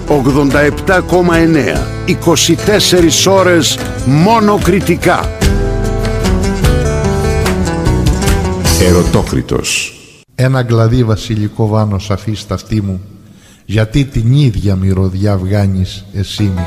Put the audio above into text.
87,9. 24 ώρες μόνο κριτικά. Ερωτόκριτος. Ένα γκλαδί βασιλικό βάνο σαφή στα αυτή μου, γιατί την ίδια μυρωδιά βγάνεις εσύ.